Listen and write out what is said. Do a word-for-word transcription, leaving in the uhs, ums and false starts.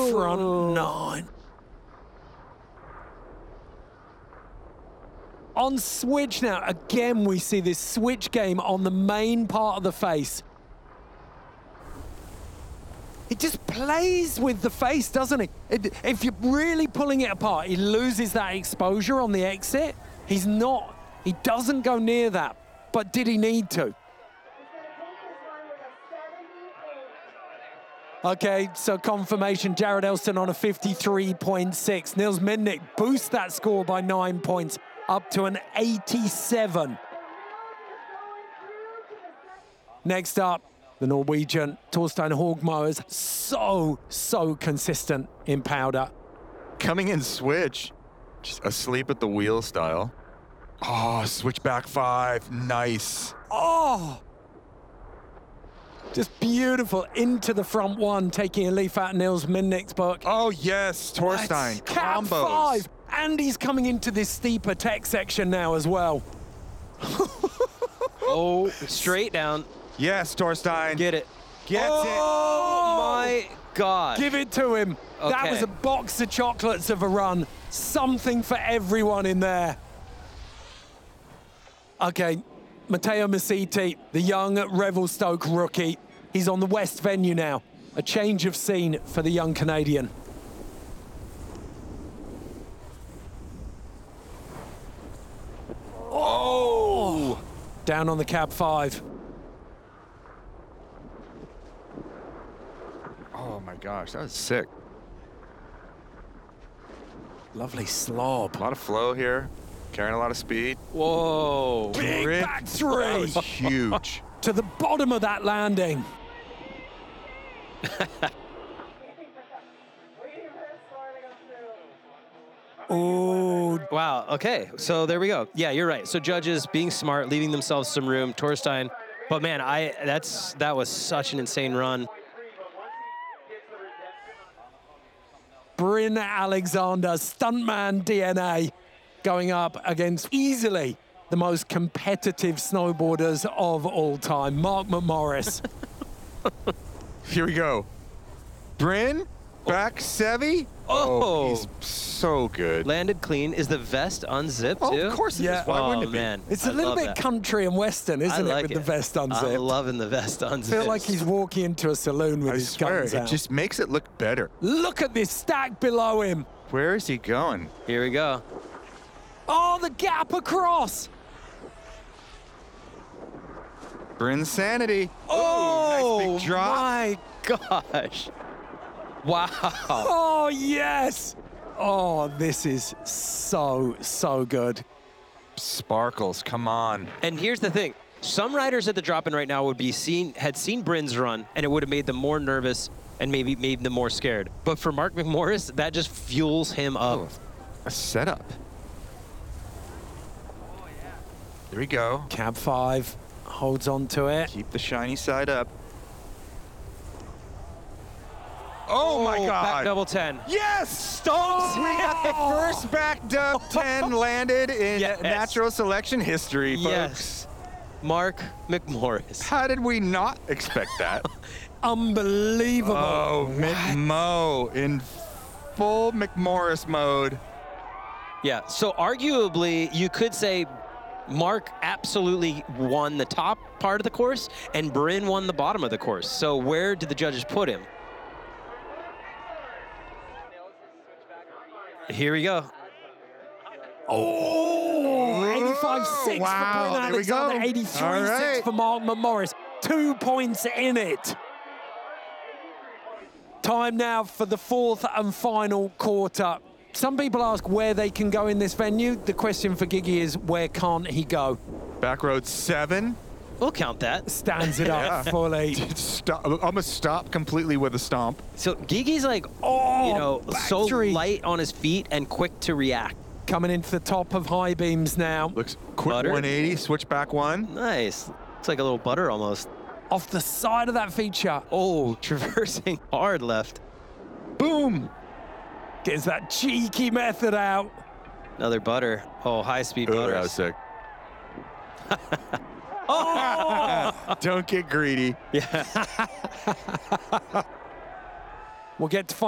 front nine. On switch now, again, we see this switch game on the main part of the face. It just plays with the face, doesn't it? it? If you're really pulling it apart, he loses that exposure on the exit. He's not, he doesn't go near that, but did he need to? Okay, so confirmation, Jared Elston on a fifty-three point six. Niels Midnick boosts that score by nine points, up to an eighty-seven. Next up, the Norwegian, Torstein Hogmowers, so, so consistent in powder. Coming in switch, just asleep at the wheel style. Oh, switch back five, nice. Oh! Just beautiful into the front one, taking a leaf out of Niels Midnick's book. Oh yes, Torstein, Cat combos. five, and he's coming into this steeper tech section now as well. Oh, straight down. Yes, Torstein. Get it. Gets Oh! it. Oh my God. Give it to him. That Okay. was a box of chocolates of a run. Something for everyone in there. Okay, Matteo Massiti, the young Revelstoke rookie. He's on the West venue now. A change of scene for the young Canadian. Oh! Down on the cab five. Oh my gosh, that was sick. Lovely slob. A lot of flow here, carrying a lot of speed. Whoa. Big Rip. back That three. was huge. To the bottom of that landing. Oh, Wow. Okay. So there we go. Yeah, you're right. So judges being smart, leaving themselves some room. Torstein. But man, I that's that was such an insane run. Bryn Alexander, stuntman D N A, going up against easily the most competitive snowboarders of all time, Mark McMorris. Here we go. Bryn, back Sevi. Oh. he's so good. Landed clean. Is the vest unzipped Oh, too? of course it Yeah. is. Why Oh wouldn't it be? man. It's a a little bit country and western, isn't I like it, with it. the vest unzipped? I'm loving the vest unzipped. I feel like he's walking into a saloon with I his swear, guns it out. just makes it look better. Look at this stack below him. Where is he going? Here we go. Oh, the gap across. Bryn Sanity. Oh, nice big drop. my. Gosh. Wow. Oh, yes. Oh, this is so, so good. Sparkles, come on. And here's the thing. Some riders at the drop-in right now would be seen, had seen Bryn's run, and it would have made them more nervous and maybe made them more scared. But for Mark McMorris, that just fuels him up. Oh, a setup. There we go. Cab five holds on to it. Keep the shiny side up. Oh, my Back God. double ten. Yes! Stones. We got the first back dub ten landed in Yes. natural selection history, folks. Yes. Mark McMorris. How did we not expect that? Unbelievable. Oh, McMo in full McMorris mode. Yeah, so arguably, you could say Mark absolutely won the top part of the course, and Bryn won the bottom of the course. So where did the judges put him? Here we go. Oh, eighty-five six Wow, for Bryn there we go. Alexander, eighty-three six All right. for Mark McMorris. Two points in it. Time now for the fourth and final quarter. Some people ask where they can go in this venue. The question for Gigi is, where can't he go? Back road seven. We'll count that. Stands it up fully. Stop, almost stop completely with a stomp. So Gigi's like, Oh, you know, back so three. light on his feet and quick to react. Coming into the top of high beams now. Looks quick Butter. one eighty, switch back one. Nice. It's like a little butter almost. Off the side of that feature. Oh, traversing hard left. Boom. Gets that cheeky method out. Another butter. Oh, high-speed Oh, butter. that was sick. Oh! Don't get greedy. Yeah. We'll get to